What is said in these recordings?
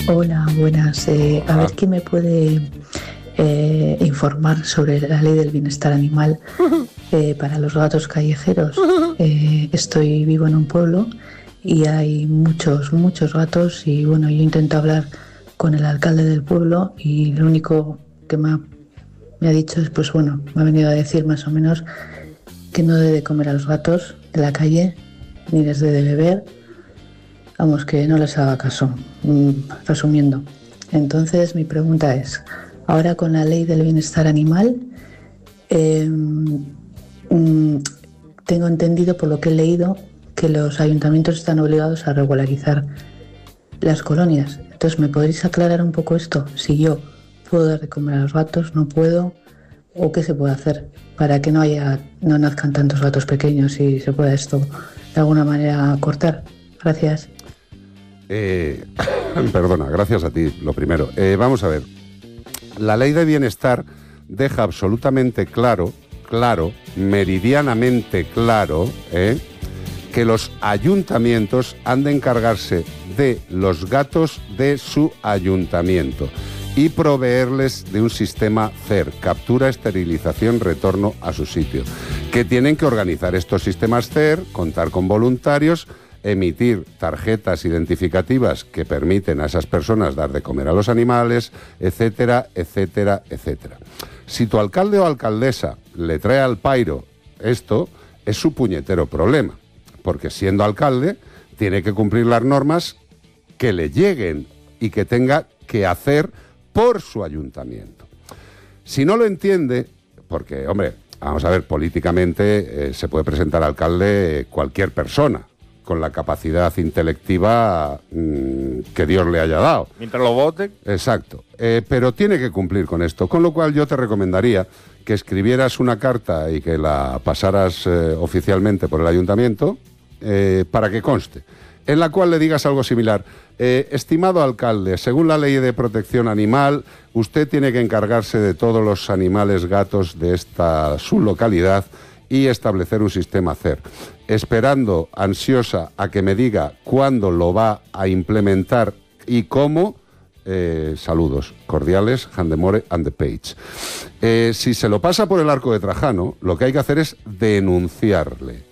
Hola, buenas. A ver quién me puede informar sobre la ley del bienestar animal para los gatos callejeros. Vivo en un pueblo y hay muchos gatos y bueno, yo intento hablar con el alcalde del pueblo y lo único que me ha dicho es, pues bueno, me ha venido a decir más o menos que no debe comer a los gatos de la calle ni les debe beber. Vamos, que no les haga caso, resumiendo. Entonces, mi pregunta es, ahora con la ley del bienestar animal, tengo entendido por lo que he leído que los ayuntamientos están obligados a regularizar las colonias. Entonces, ¿me podréis aclarar un poco esto? Si yo puedo dar de comer a los gatos, no puedo, o qué se puede hacer para que no nazcan tantos gatos pequeños y se pueda esto de alguna manera cortar. Gracias. Perdona, gracias a ti, lo primero. Vamos a ver, la ley de bienestar deja absolutamente claro, meridianamente claro, que los ayuntamientos han de encargarse de los gatos de su ayuntamiento y proveerles de un sistema CER, captura, esterilización, retorno a su sitio, que tienen que organizar estos sistemas CER, contar con voluntarios, emitir tarjetas identificativas que permiten a esas personas dar de comer a los animales, etcétera, etcétera, etcétera. Si tu alcalde o alcaldesa le trae al pairo esto, es su puñetero problema, porque siendo alcalde tiene que cumplir las normas que le lleguen y que tenga que hacer por su ayuntamiento. Si no lo entiende, porque, hombre, vamos a ver, políticamente se puede presentar alcalde cualquier persona, con la capacidad intelectiva que Dios le haya dado. Mientras lo voten. Exacto. Pero tiene que cumplir con esto. Con lo cual yo te recomendaría que escribieras una carta y que la pasaras oficialmente por el ayuntamiento para que conste, en la cual le digas algo similar. Estimado alcalde, según la ley de protección animal, usted tiene que encargarse de todos los animales gatos de su localidad y establecer un sistema CER, esperando ansiosa a que me diga cuándo lo va a implementar y cómo. Saludos cordiales, Handemore and the Page. Si se lo pasa por el arco de Trajano, lo que hay que hacer es denunciarle,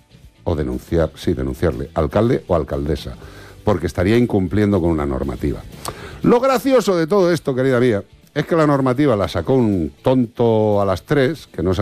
alcalde o alcaldesa, porque estaría incumpliendo con una normativa. Lo gracioso de todo esto, querida mía, es que la normativa la sacó un tonto a las 3, que no